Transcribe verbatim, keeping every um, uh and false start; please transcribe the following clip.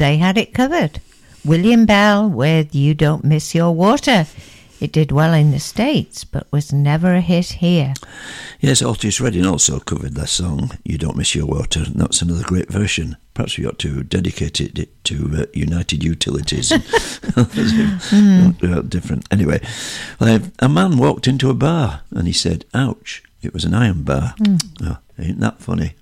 they had it covered. William Bell with You Don't Miss Your Water. It did well in the States, but was never a hit here. Yes, Otis Redding also covered that song, You Don't Miss Your Water, and that's another great version. Perhaps we ought to dedicate it to uh, United Utilities. mm. Different. Anyway, uh, a man walked into a bar and he said, ouch, it was an iron bar. Mm. Oh, ain't that funny?